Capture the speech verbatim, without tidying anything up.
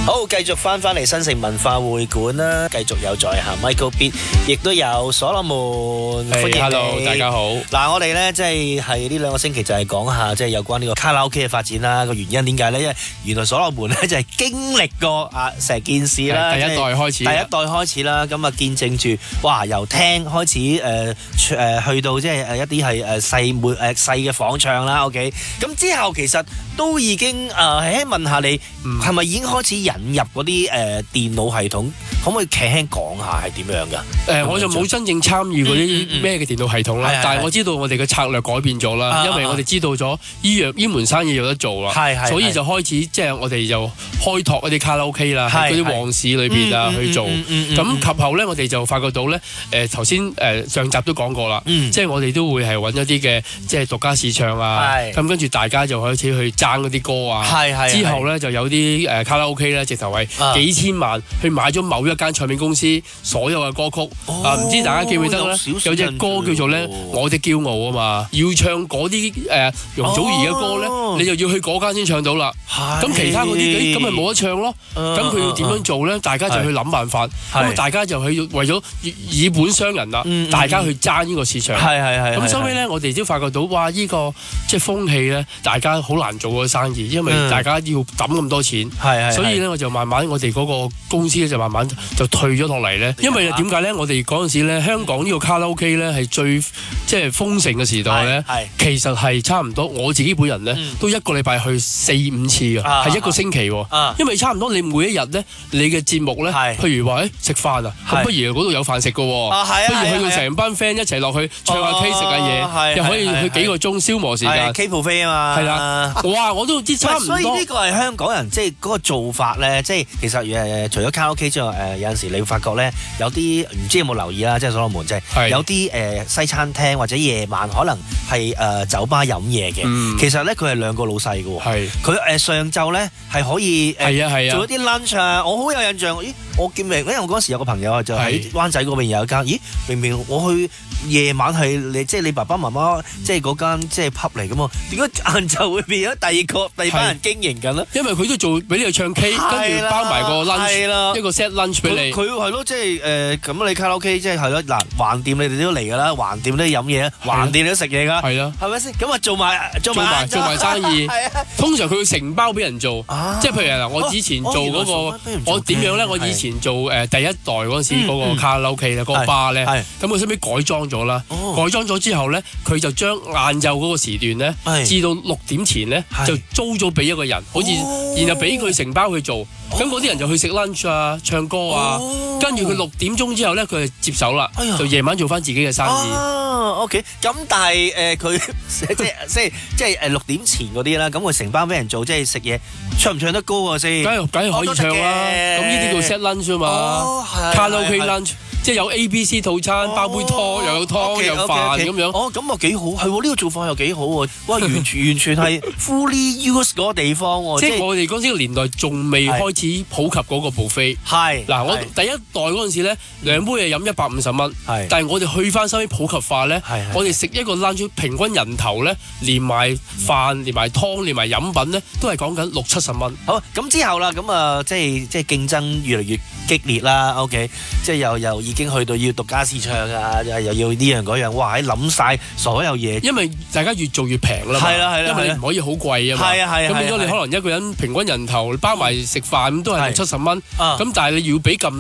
好，繼續翻返嚟新城文化會館啦，繼續有在下 Michael B， 亦都有所羅門，歡迎你。 Hello， 大家好。 嗱，我哋咧即係係呢兩個星期就係講下即係有關呢個卡拉 OK 嘅發展啦。個原因點解咧？因為原來所羅門咧就係經歷過啊成件事啦， 第一代開始， 第一代開始啦，咁啊見證住哇由廳開始誒誒、呃、去到即係誒一啲係誒細門誒細嘅房唱啦。OK， 咁之後其實都已經誒，輕輕問下你係咪已經開始引入嗰啲誒電腦系統？可唔可以輕輕講下係點樣㗎？誒、 呃，我就冇真正參與嗰啲咩嘅電腦系統啦，嗯嗯嗯、但係我知道我哋嘅策略改變咗啦，啊、因為我哋知道咗依樣依門生意有得做啦，啊、所以就開始即係、就是、我哋就開拓一啲卡拉 OK 啦，喺嗰啲旺市裏邊啊去做。咁及後咧，我哋就發覺到咧，誒頭先誒上集都講過啦，嗯、即係我哋都會係揾一啲嘅即係獨家試唱啊，咁跟住大家就開始去爭嗰啲歌啊，之後咧就有啲誒卡拉 OK 咧，直頭係幾千萬去買咗某一間唱片公司所有嘅歌曲、哦、啊，唔知大家記唔記得咧？有隻歌叫做咧《我的驕傲》啊嘛，要唱嗰啲誒容祖兒嘅歌咧，哦、你就要去嗰間先唱到啦。咁其他嗰啲咁咪冇得唱咯。咁佢、啊、要點樣做咧？大家就去諗辦法。咁大家就去為咗以本傷人啦，嗯、大家去爭呢個市場。咁收尾咧，我哋都發覺到哇！呢、呢個即係風氣咧，大家好難做個生意，因為大家要抌咁多錢。嗯、所以咧，我就慢慢我哋嗰個公司咧就慢慢就退咗落嚟咧。因為點解咧？我哋嗰陣時咧，香港呢個卡拉 OK 咧係最即係豐盛嘅時代咧，其實係差唔多我自己本人咧、嗯、都一個禮拜去四五次嘅，係、啊、一個星期喎。啊、因為差唔多你每一日咧，你嘅節目咧，譬如話誒食飯啊，咁不如嗰度有飯食嘅喎，啊、不如去到成班 friend 一齊落去唱下 K 食下嘢，又可以去幾個鐘消磨時間。K buffet 啊嘛，係啦，哇！我都知差唔多。所以呢個係香港人即係嗰個做法咧，即係其實誒除咗卡拉 OK 之外，誒有陣時你會發覺咧，有啲唔知有冇留意啦，即係所羅門即係有啲誒西餐廳或者夜晚可能係誒酒吧飲嘢嘅，嗯、其實咧佢係兩個老細嘅喎，佢誒上晝咧係可以誒做一啲 lunch 啊，我好有印象，咦？我見明，因為我嗰時有個朋友就喺灣仔嗰邊有一間，咦？明明我去夜晚係你即係你爸爸媽媽即係嗰間即係 pub 嚟㗎嘛，點解晏晝會變咗第二個第二班人經營緊咧？因為佢都做俾你去唱 K， 跟住包埋個 lunch， 一個 set lunch 俾你。佢係咯，即係誒咁你卡拉 OK 即係係咯嗱，橫掂你哋都嚟㗎啦，橫掂都飲嘢，橫掂都食嘢㗎，係啊，係咪先？咁啊做埋做埋做埋生意，通常佢會承包俾人做，即係譬如嗱，我之前做嗰個我點樣咧？我以前做誒第一代嗰陣時嗰個卡拉 OK 咧，嗰個巴咧，咁佢後尾改裝咗啦，改裝咗之後咧，佢就將晏晝嗰個時段咧，至到六點前咧，就租咗俾一個人，好似然後俾佢承包去做，咁嗰啲人就去食 lunch 啊、唱歌啊，跟住佢六點鐘之後咧，佢就接手啦，就夜晚做翻自己嘅生意。 哦 OK， 咁但係誒佢即係即係即係誒六點前嗰啲啦，咁佢承包俾人做，即係食嘢，唱唔唱得高啊先？梗係梗係可以唱啦，咁呢啲叫 set lunch 啊嘛，卡拉 OK lunch。即係有 A B C 套餐，包杯湯，又有湯又飯咁樣。哦，咁啊幾好，係喎，呢個做法又幾好喎。哇，完全完全係 fully use 嗰個地方喎。即係我哋嗰陣時個年代仲未開始普及嗰個 buffet。係。嗱，我第一代嗰陣時咧，兩杯嘢飲一百五十蚊。係。但係我哋去翻收尾普及化咧，我哋食一個 lunch 平均人頭咧，連埋飯、連埋湯、連埋飲品咧，都係講緊六七十蚊。好，咁之後啦，咁啊，即係即係競爭越嚟越激烈啦。OK， 即係又又已經去到要獨家試唱啊，又要呢樣嗰樣，哇！喺諗晒所有嘢，因為大家越做越平啦嘛，係啦係啦，因為你唔可以好貴啊嘛，係啊係啊，咁變咗你可能一個人平均人頭包埋食飯都係六七十蚊，咁但係你要俾咁